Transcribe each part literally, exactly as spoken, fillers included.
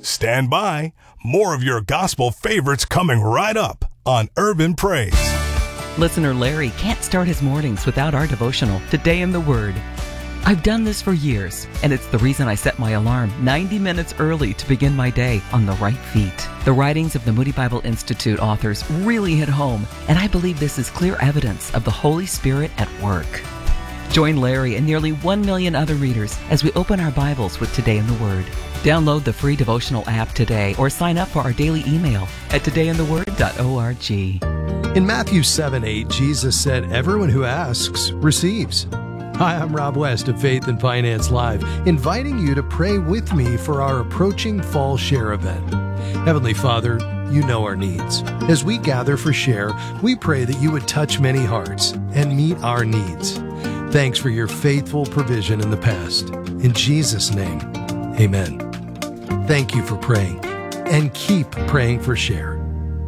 Stand by. More of your gospel favorites coming right up on Urban Praise. Listener Larry can't start his mornings without our devotional, Today in the Word. I've done this for years, and it's the reason I set my alarm ninety minutes early to begin my day on the right feet. The writings of the Moody Bible Institute authors really hit home, and I believe this is clear evidence of the Holy Spirit at work. Join Larry and nearly one million other readers as we open our Bibles with Today in the Word. Download the free devotional app today or sign up for our daily email at today in the word dot org. In Matthew seven eight, Jesus said, "Everyone who asks receives." Hi, I'm Rob West of Faith and Finance Live, inviting you to pray with me for our approaching Fall Share event. Heavenly Father, you know our needs. As we gather for Share, we pray that you would touch many hearts and meet our needs. Thanks for your faithful provision in the past. In Jesus' name, amen. Thank you for praying, and keep praying for Share.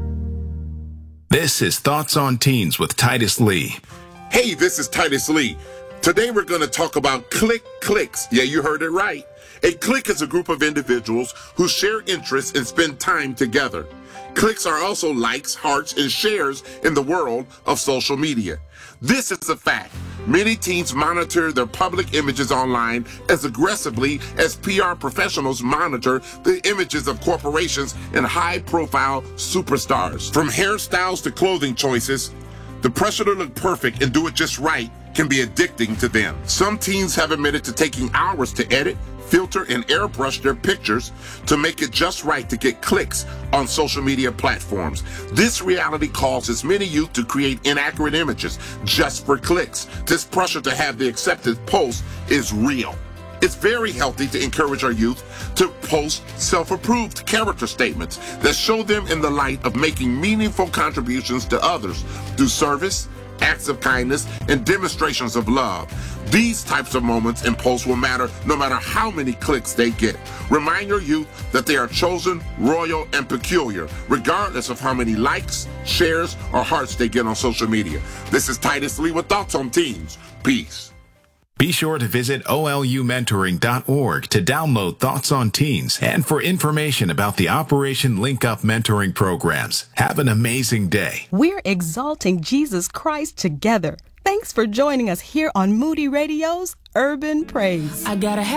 This is Thoughts on Teens with Titus Lee. Hey, this is Titus Lee. Today we're going to talk about click clicks. Yeah, you heard it right. A clique is a group of individuals who share interests and spend time together. Clicks are also likes, hearts, and shares in the world of social media. This is a fact. Many teens monitor their public images online as aggressively as P R professionals monitor the images of corporations and high-profile superstars. From hairstyles to clothing choices, the pressure to look perfect and do it just right can be addicting to them. Some teens have admitted to taking hours to edit, filter, and airbrush their pictures to make it just right to get clicks on social media platforms. This reality causes many youth to create inaccurate images just for clicks. This pressure to have the accepted post is real. It's very healthy to encourage our youth to post self-approved character statements that show them in the light of making meaningful contributions to others through service, acts of kindness, and demonstrations of love. These types of moments and posts will matter no matter how many clicks they get. Remind your youth that they are chosen, royal, and peculiar, regardless of how many likes, shares, or hearts they get on social media. This is Titus Lee with Thoughts on Teens. Peace. Be sure to visit O L U mentoring dot org to download Thoughts on Teens and for information about the Operation Link Up mentoring programs. Have an amazing day. We're exalting Jesus Christ together. Thanks for joining us here on Moody Radio's Urban Praise. I gotta have